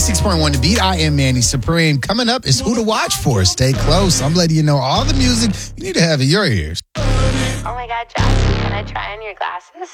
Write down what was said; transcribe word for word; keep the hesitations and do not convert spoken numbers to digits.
ninety-six point one The Beat. I am Manny Supreme. Coming up is Who to Watch For. Stay close. I'm letting you know all the music you need to have in your ears. Oh my God, Jackson, can I try on your glasses?